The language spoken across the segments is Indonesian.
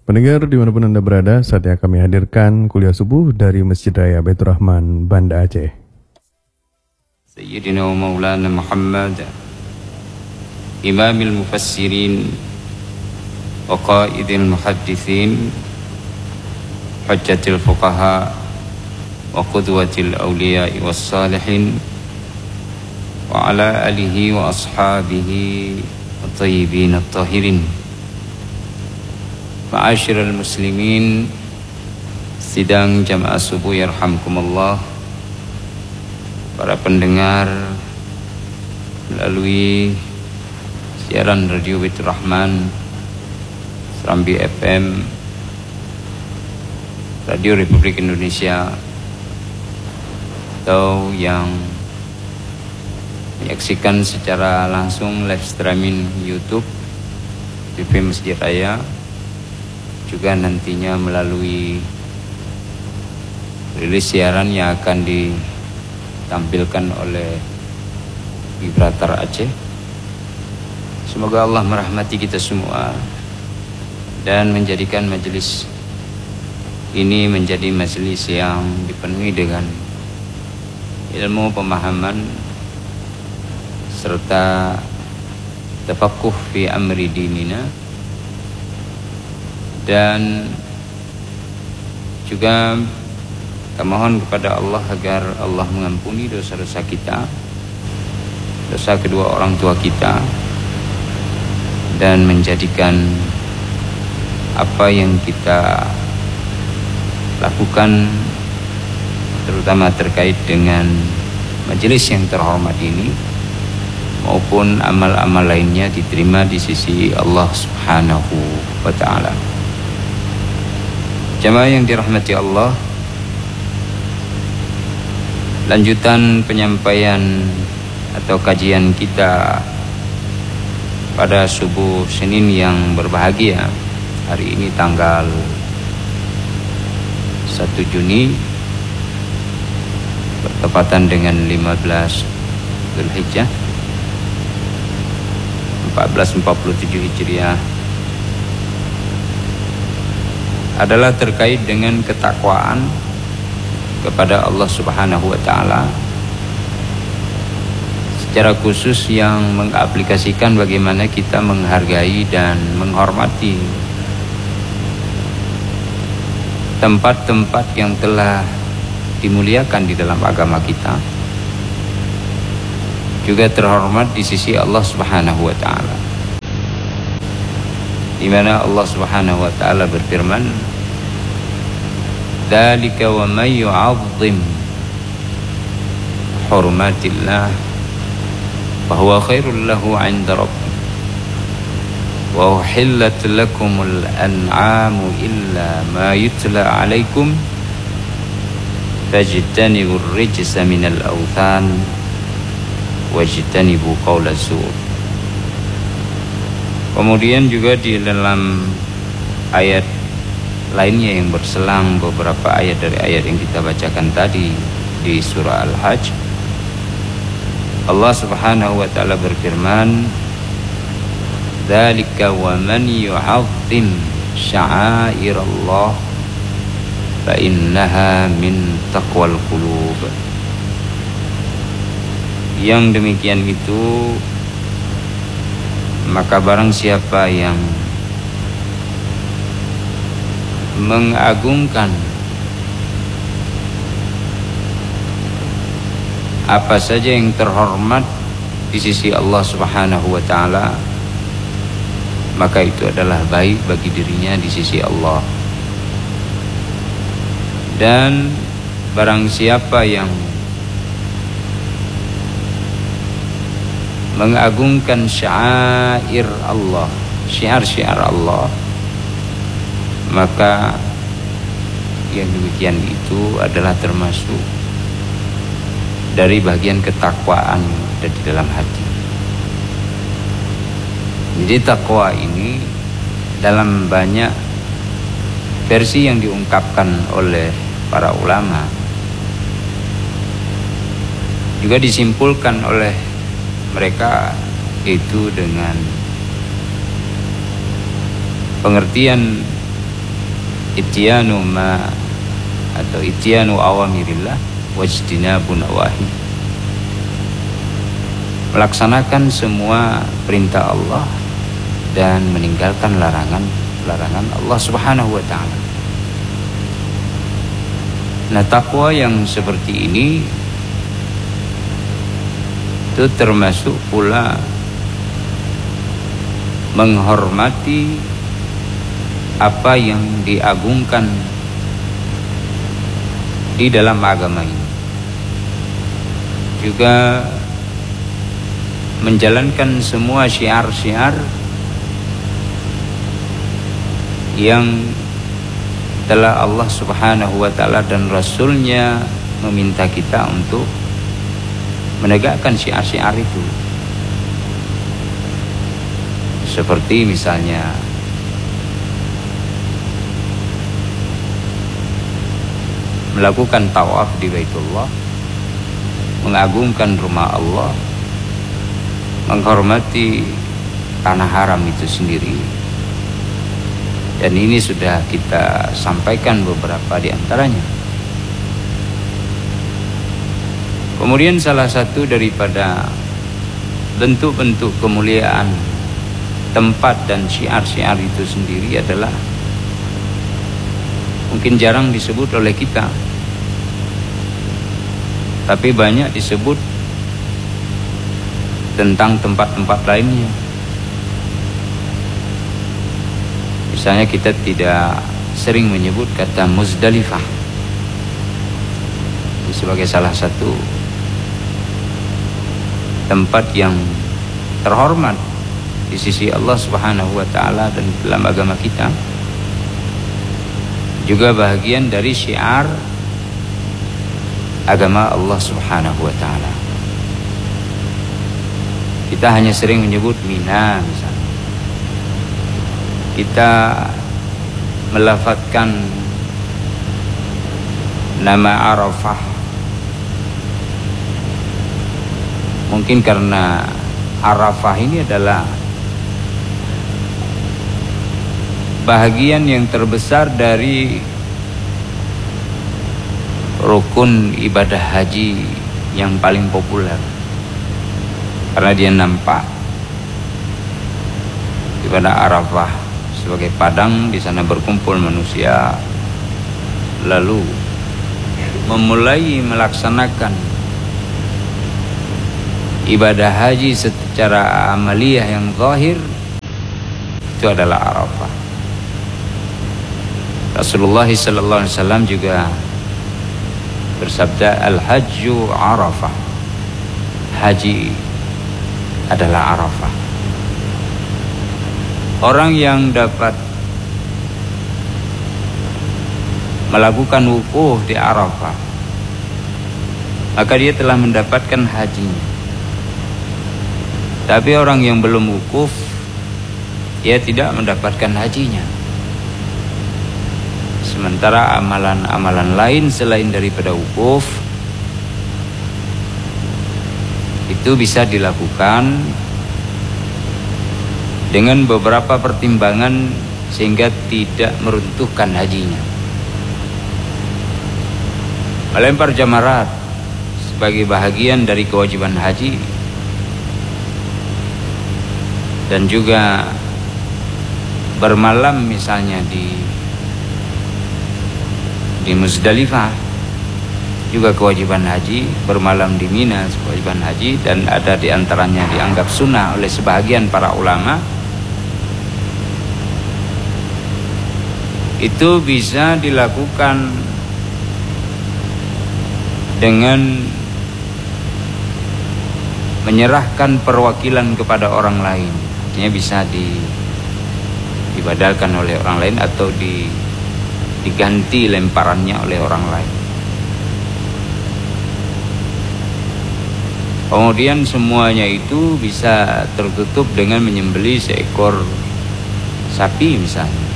Pendengar dimanapun Anda berada, saatnya kami hadirkan kuliah subuh dari Masjid Raya Baitur Rahman, Banda Aceh. Sayyidina wa maulana Muhammad, imamil mufassirin wa qaidil muhaddithin, hujjatil fuqaha wa qudwatil awliya'i was salihin, wa ala alihi wa ashabihi wa tayyibin at-tahirin. Ma'asyiral muslimin, sidang jamaah subuh yarhamkumullah, para pendengar melalui siaran Radio Baitur Rahman, Serambi FM, Radio Republik Indonesia, atau yang menyaksikan secara langsung live streaming YouTube TV Masjid Raya, juga nantinya melalui rilis siaran yang akan ditampilkan oleh Gibraltar Aceh. Semoga Allah merahmati kita semua dan menjadikan majelis ini menjadi majelis yang dipenuhi dengan ilmu, pemahaman, serta tafaqquh fi amri dinina, dan juga kita mohon kepada Allah agar Allah mengampuni dosa-dosa kita, dosa kedua orang tua kita, dan menjadikan apa yang kita lakukan, terutama terkait dengan majelis yang terhormat ini, maupun amal-amal lainnya, diterima di sisi Allah Subhanahu wa ta'ala. Jamaah yang dirahmati Allah, lanjutan penyampaian atau kajian kita pada subuh Senin yang berbahagia. Hari ini tanggal 1 Juni bertepatan dengan 15 Zulhijjah 1447 Hijriah, adalah terkait dengan ketakwaan kepada Allah Subhanahu wa ta'ala, secara khusus yang mengaplikasikan bagaimana kita menghargai dan menghormati tempat-tempat yang telah dimuliakan di dalam agama kita, juga terhormat di sisi Allah Subhanahu wa ta'ala, di mana Allah Subhanahu wa ta'ala berfirman, "Dzalika wa may yu'azzim hurumatillah fa huwa khairul lahu 'inda rabbih wa uhillat lakumul an'amu illa ma yutla 'alaikum fajtanibur rijsa minal awthan wajtanibu qawla zur." Kemudian juga di dalam ayat lainnya yang berselang beberapa ayat dari ayat yang kita bacakan tadi di surah Al-Hajj, Allah Subhanahu wa ta'ala berfirman, "Dzalika wa man yu'azzim sya'airallah fa innaha min taqwal qulub." Yang demikian itu, maka barang siapa yang mengagungkan apa saja yang terhormat di sisi Allah Subhanahu wa ta'ala, maka itu adalah baik bagi dirinya di sisi Allah. Dan barang siapa yang mengagungkan syair Allah, syiar-syiar Allah, maka yang demikian itu adalah termasuk dari bagian ketakwaan yang ada di dalam hati. Jadi takwa ini dalam banyak versi yang diungkapkan oleh para ulama, juga disimpulkan oleh mereka itu dengan pengertian ityanu ma atau ityanu awamirillah wajtinabu nawahi, melaksanakan semua perintah Allah dan meninggalkan larangan Allah Subhanahu wa taala. Nah, takwa yang seperti ini itu termasuk pula menghormati apa yang diagungkan di dalam agama ini, juga menjalankan semua syiar-syiar yang telah Allah Subhanahu wa ta'ala dan Rasulnya meminta kita untuk menegakkan syiar-syiar itu. Seperti misalnya melakukan tawaf di Baitullah, mengagungkan rumah Allah, menghormati tanah haram itu sendiri. Dan ini sudah kita sampaikan beberapa di antaranya. Kemudian salah satu daripada bentuk-bentuk kemuliaan tempat dan syiar-syiar itu sendiri adalah mungkin jarang disebut oleh kita, tapi banyak disebut tentang tempat-tempat lainnya. Misalnya kita tidak sering menyebut kata Muzdalifah sebagai salah satu tempat yang terhormat di sisi Allah Subhanahu wa ta'ala dan dalam agama kita, juga bahagian dari syiar agama Allah Subhanahu wa ta'ala. Kita hanya sering menyebut Mina misalnya. Kita melafadzkan nama Arafah mungkin karena Arafah ini adalah bahagian yang terbesar dari rukun ibadah haji yang paling populer, karena dia nampak ibadah Arafah sebagai padang, di sana berkumpul manusia, lalu memulai melaksanakan ibadah haji secara amaliyah yang zahir, itu adalah Arafah. Rasulullah sallallahu alaihi wasallam juga bersabda, al-hajju Arafah, haji adalah Arafah. Orang yang dapat melakukan wukuf di Arafah, maka dia telah mendapatkan hajinya. Tapi orang yang belum wukuf, dia tidak mendapatkan hajinya. Sementara amalan-amalan lain selain daripada wukuf itu bisa dilakukan dengan beberapa pertimbangan sehingga tidak meruntuhkan hajinya. Melempar jamarat sebagai bahagian dari kewajiban haji, dan juga bermalam misalnya di Muzdalifah juga kewajiban haji, bermalam di Mina kewajiban haji, dan ada di antaranya dianggap sunnah oleh sebahagian para ulama. Itu bisa dilakukan dengan menyerahkan perwakilan kepada orang lain. Artinya bisa diibadahkan oleh orang lain atau diganti lemparannya oleh orang lain. Kemudian semuanya itu bisa tertutup dengan menyembelih seekor sapi misalnya.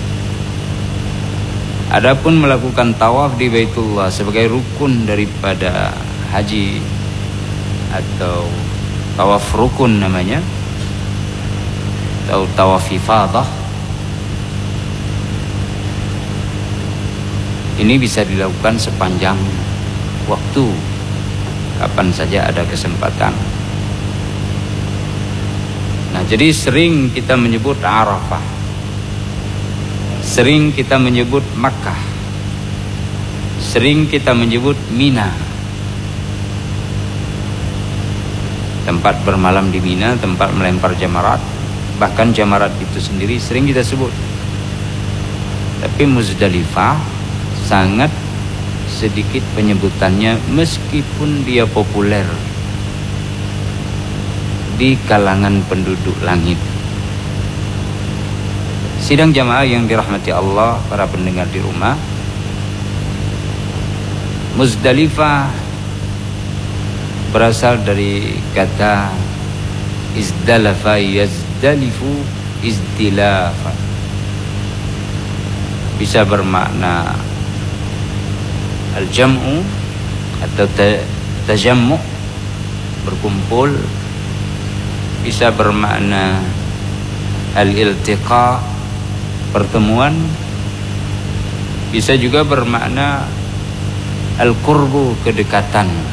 Adapun melakukan tawaf di Baitullah sebagai rukun daripada haji atau tawaf rukun namanya, atau tawaf ifadah, Ini bisa dilakukan sepanjang waktu, kapan saja ada kesempatan. Nah, jadi sering kita menyebut Arafah, sering kita menyebut Makkah, sering kita menyebut Mina. Tempat bermalam di Mina, tempat melempar jamarat, bahkan jamarat itu sendiri sering kita sebut. Tapi Muzdalifah sangat sedikit penyebutannya, meskipun dia populer di kalangan penduduk langit. Sidang jamaah yang dirahmati Allah, para pendengar di rumah, Muzdalifah berasal dari kata izdalafa yazdalifu izdilafa. Bisa bermakna al-jam'u atau tajammu', berkumpul. Bisa bermakna al-iltiqa, pertemuan. Bisa juga bermakna al-qurbu, kedekatan.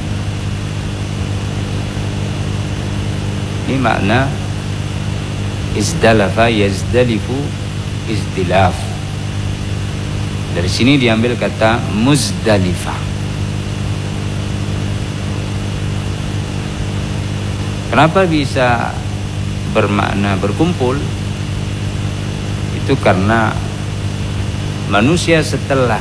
Ini makna izdalafa yazdalifu izdilaf. Dari sini diambil kata Muzdalifah. Kenapa bisa bermakna berkumpul? Itu karena manusia setelah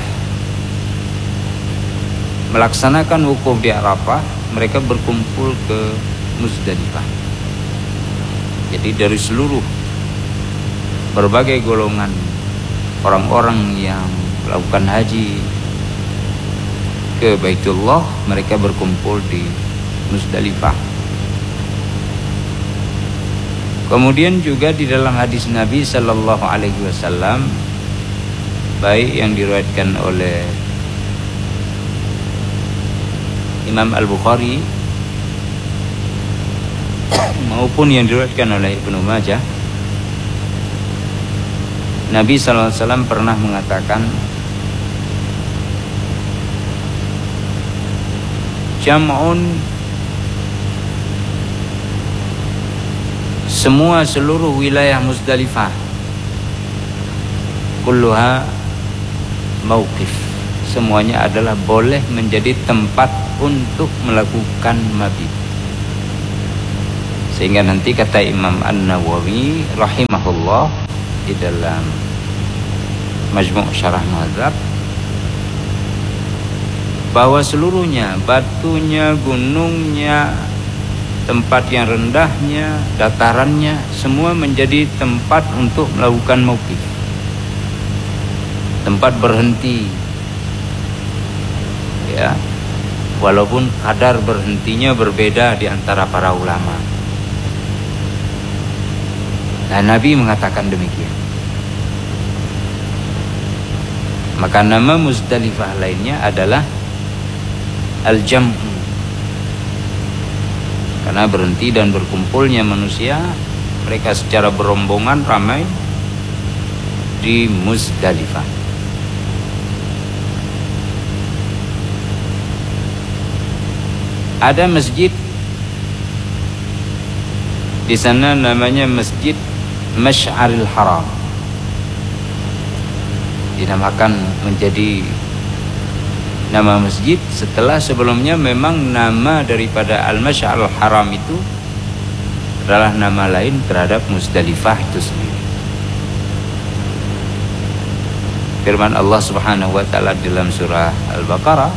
melaksanakan wukuf di Arafah, mereka berkumpul ke Muzdalifah. Jadi dari seluruh berbagai golongan orang-orang yang melakukan haji ke Baitullah, mereka berkumpul di Muzdalifah. Kemudian juga di dalam hadis Nabi sallallahu alaihi wasallam, baik yang diriwayatkan oleh Imam Al-Bukhari maupun yang diriwayatkan oleh Ibnu Majah, Nabi sallallahu alaihi wasallam pernah mengatakan, jam'un, semua seluruh wilayah Muzdalifah, kulluha mauqif, semuanya adalah boleh menjadi tempat untuk melakukan mabit. Sehingga nanti kata Imam An-Nawawi rahimahullah di dalam Majmu' Syarah Muhadzab, bahwa seluruhnya, batunya, gunungnya, tempat yang rendahnya, datarannya, semua menjadi tempat untuk melakukan mauqif, tempat berhenti, ya, walaupun kadar berhentinya berbeda di antara para ulama. Nah, Nabi mengatakan demikian. Maka nama Muzdalifah lainnya adalah Al-Jam'u, karena berhenti dan berkumpulnya manusia, mereka secara berombongan ramai di Muzdalifah. Ada masjid di sana namanya Masjid Masy'aril Haram, dinamakan menjadi nama masjid setelah sebelumnya memang nama daripada Al-Masy'aril Haram itu adalah nama lain terhadap Muzdalifah itu sendiri. Firman Allah Subhanahu wa taala dalam surah Al-Baqarah,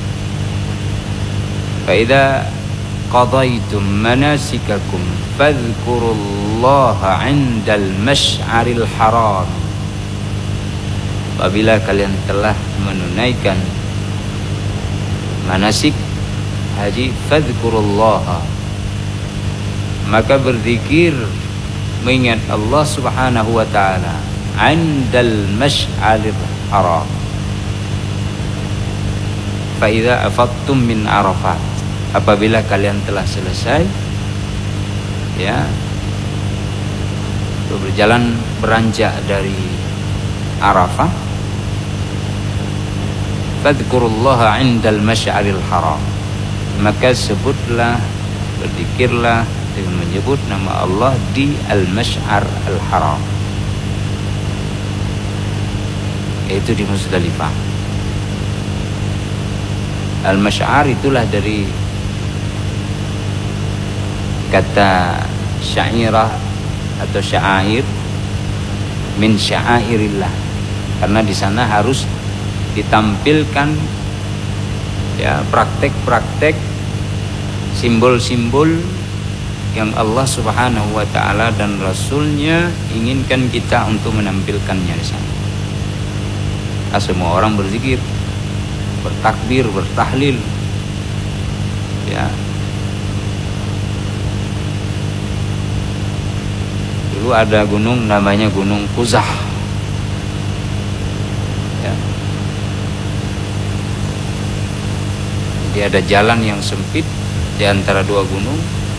"Fa idza qadaitum manasikakum fadhkurullaha 'indal masy'aril haram." Apabila kalian telah menunaikan manasik haji, fadhkurullaha, maka berzikir mengingat Allah Subhanahu wa taala 'indal masy'aril haram. Fa idza afattum min Arafat, apabila kalian telah selesai, ya, berjalan beranjak dari Arafah, fadhkurullaha 'indal masy'aril haram, maka sebutlah, berzikirlah dengan menyebut nama Allah di al-masy'ar al-haram, yaitu di Muzdalifah. Al-masy'ar itulah dari kata syairah atau syair, min syairillah, karena di sana harus ditampilkan ya praktek-praktek, simbol-simbol yang Allah Subhanahu wa taala dan Rasulnya inginkan kita untuk menampilkannya di sana. Semua orang berzikir, bertakbir, bertahlil, ya. Dulu ada gunung namanya Gunung Quzah, ya. Jadi ada jalan yang sempit di antara dua gunung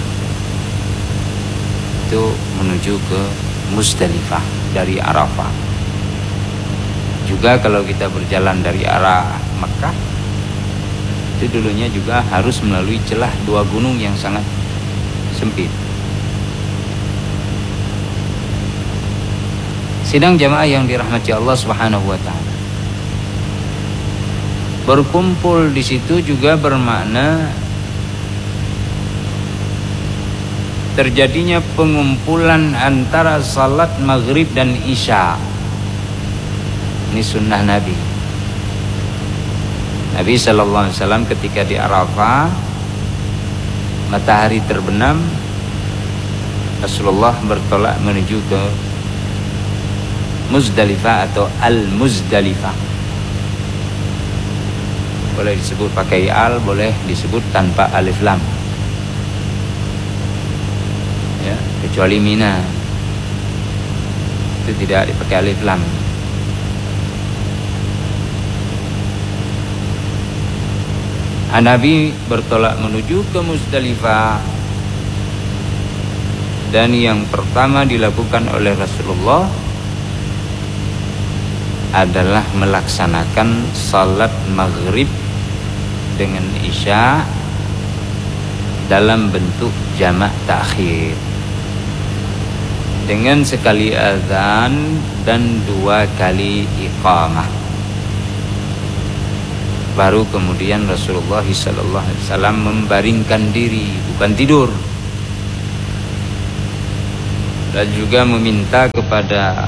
itu menuju ke Muzdalifah dari Arafah. Juga kalau kita berjalan dari arah Mekah, itu dulunya juga harus melalui celah dua gunung yang sangat sempit. Sidang jamaah yang dirahmati Allah Subhanahu wa taala, berkumpul di situ juga bermakna terjadinya pengumpulan antara salat maghrib dan isya. Ini sunnah Nabi. Nabi sallallahu alaihi wasallam ketika di Arafah matahari terbenam, Rasulullah bertolak menuju ke Muzdalifah atau Al-Muzdalifah. Boleh disebut pakai al, boleh disebut tanpa alif lam, ya, kecuali Mina itu tidak dipakai alif lam. Nabi bertolak menuju ke Muzdalifah, dan yang pertama dilakukan oleh Rasulullah adalah melaksanakan salat maghrib dengan isya dalam bentuk jamak takhir, dengan sekali azan dan 2 kali iqamah. Baru kemudian Rasulullah SAW membaringkan diri, bukan tidur, dan juga meminta kepada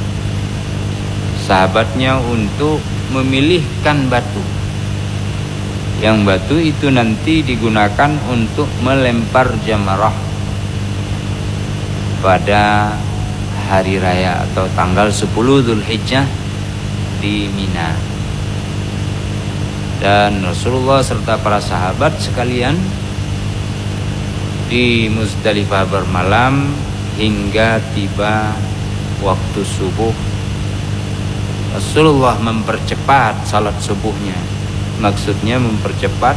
sahabatnya untuk memilihkan batu, yang batu itu nanti digunakan untuk melempar jamrah pada hari raya atau tanggal 10 Dzulhijjah di Mina. Dan Rasulullah serta para sahabat sekalian di Muzdalifah bermalam hingga tiba waktu subuh. Rasulullah mempercepat salat subuhnya. Maksudnya mempercepat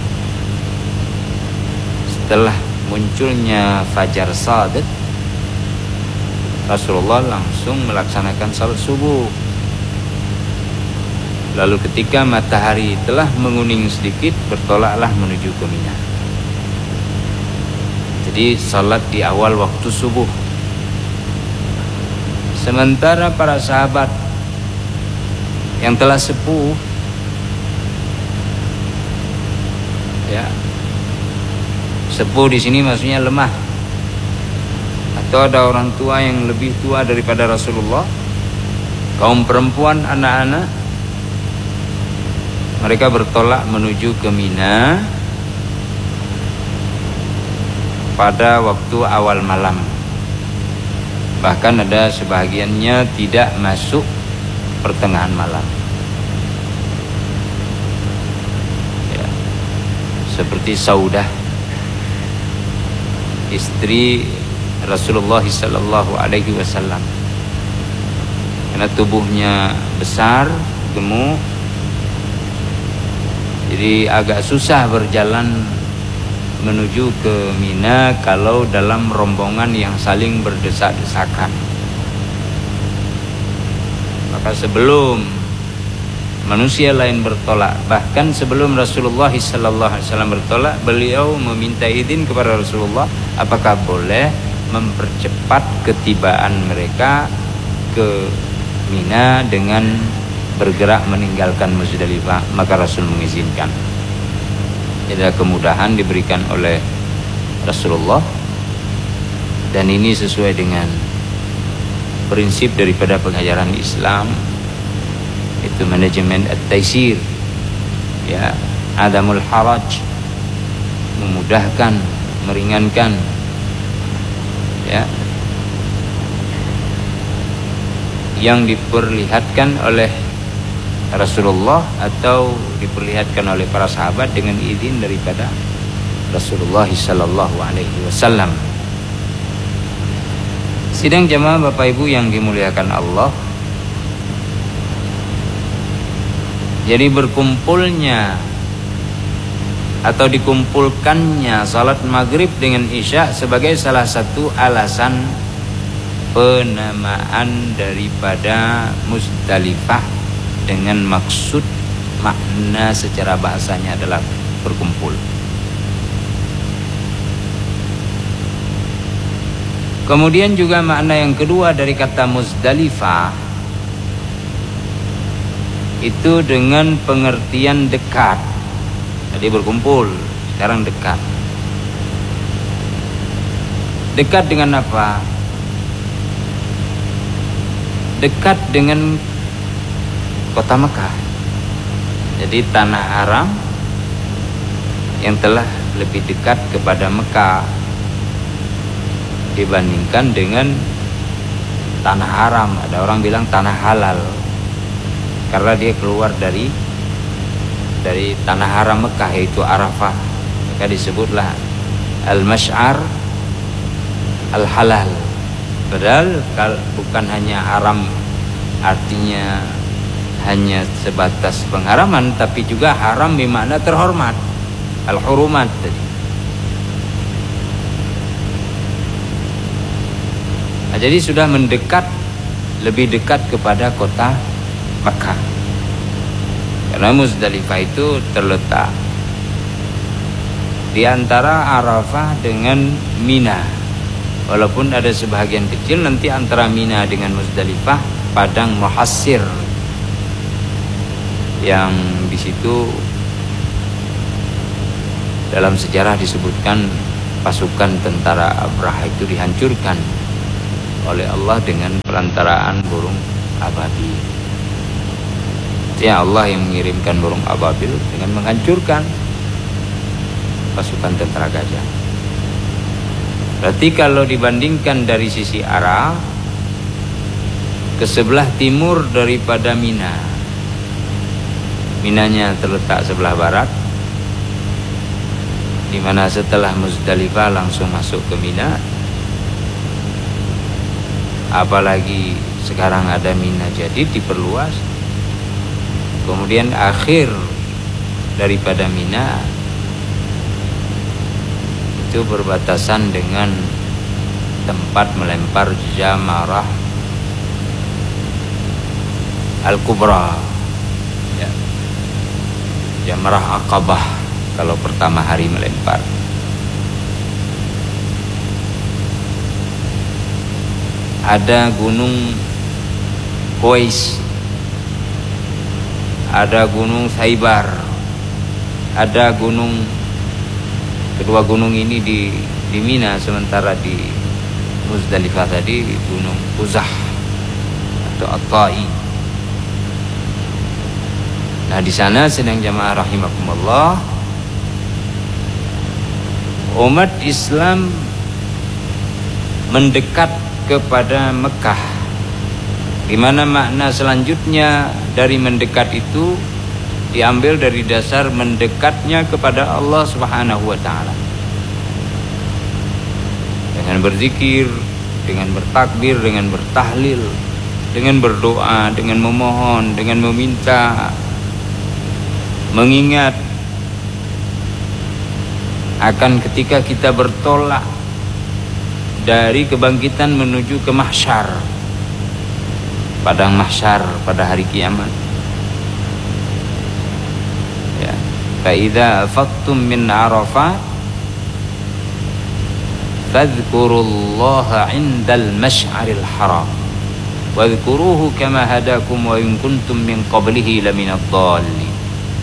setelah munculnya fajar shadiq, Rasulullah langsung melaksanakan salat subuh. Lalu ketika matahari telah menguning sedikit, bertolaklah menuju ke Mina. Jadi salat di awal waktu subuh. Sementara para sahabat yang telah sepuh, ya, sepuh di sini maksudnya lemah, atau ada orang tua yang lebih tua daripada Rasulullah, kaum perempuan, anak-anak, mereka bertolak menuju ke Mina pada waktu awal malam. Bahkan ada sebahagiannya tidak masuk pertengahan malam, ya, seperti Saudah, istri Rasulullah sallallahu alaihi wasallam, karena tubuhnya besar, gemuk, jadi agak susah berjalan menuju ke Mina kalau dalam rombongan yang saling berdesak-desakan. Maka sebelum manusia lain bertolak. Bahkan sebelum Rasulullah SAW bertolak, beliau meminta izin kepada Rasulullah, apakah boleh mempercepat ketibaan mereka ke Mina dengan bergerak meninggalkan Muzdalifah. Maka Rasul mengizinkan. Ada kemudahan diberikan oleh Rasulullah, dan ini sesuai dengan prinsip daripada pengajaran Islam, itu manajemen at-taisir, ya, adamul haraj, memudahkan, meringankan, ya, yang diperlihatkan oleh Rasulullah atau diperlihatkan oleh para sahabat dengan izin daripada Rasulullah sallallahu alaihi wasallam. Sidang jamaah Bapak Ibu yang dimuliakan Allah, jadi berkumpulnya atau dikumpulkannya salat maghrib dengan isya sebagai salah satu alasan penamaan daripada Muzdalifah, dengan maksud makna secara bahasanya adalah berkumpul. Kemudian juga makna yang kedua dari kata Muzdalifah itu dengan pengertian dekat. Tadi berkumpul, sekarang dekat. Dekat dengan apa? Dekat dengan kota Mekah. Jadi tanah haram yang telah lebih dekat kepada Mekah dibandingkan dengan tanah haram. Ada orang bilang tanah halal karena dia keluar dari tanah haram Mekah, yaitu Arafah. Maka disebutlah al-Mash'ar al-halal. Padahal bukan hanya haram artinya hanya sebatas pengharaman, tapi juga haram bermakna terhormat, al-hurumat tadi. Nah, jadi sudah mendekat, lebih dekat kepada kota Makkah. Karena Muzdalifah itu terletak di antara Arafah dengan Mina. Walaupun ada sebahagian kecil nanti antara Mina dengan Muzdalifah padang muhassir, yang di situ dalam sejarah disebutkan pasukan tentara Abraha itu dihancurkan oleh Allah dengan perantaraan burung ababil. Ya, Allah yang mengirimkan burung ababil dengan menghancurkan pasukan tentara gajah. Berarti kalau dibandingkan dari sisi arah, ke sebelah timur daripada Mina, Minanya terletak sebelah barat, di mana setelah Muzdalifah langsung masuk ke Mina. Apalagi sekarang ada Mina jadi diperluas. Kemudian akhir daripada Mina itu berbatasan dengan tempat melempar jamarah Al-Kubra, ya, jamarah Aqabah kalau pertama hari melempar. Ada gunung Qais, ada gunung Saibar, ada gunung, kedua gunung ini di Mina, sementara di Muzdalifah tadi gunung Quzah atau At-Tai. Nah, di sana sedang jamaah rahimakumullah, umat Islam mendekat kepada Mekah. Di mana makna selanjutnya dari mendekat itu diambil dari dasar mendekatnya kepada Allah Subhanahu wa taala. Dengan berzikir, dengan bertakbir, dengan bertahlil, dengan berdoa, dengan memohon, dengan meminta, mengingat akan ketika kita bertolak dari kebangkitan menuju ke mahsyar, padang mahsyar pada hari kiamat. fa idza afaqtum min Arafat fadhkurullaha 'indal masy'aril haram wadhkuruhu kama hadakum wa in kuntum min qablihi laminadh dhallin.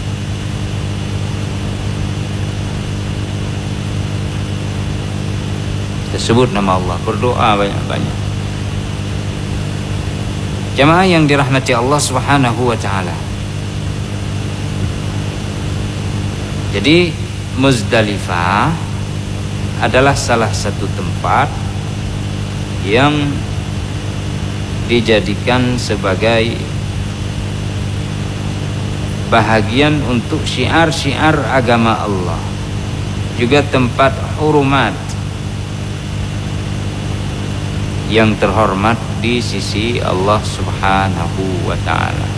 Kita sebut nama Allah, berdoa banyak-banyak. Jamaah yang dirahmati Allah Subhanahu wa taala. Jadi Muzdalifah adalah salah satu tempat yang dijadikan sebagai bahagian untuk syiar-syiar agama Allah, juga tempat hurumat yang terhormat di sisi Allah Subhanahu wa ta'ala.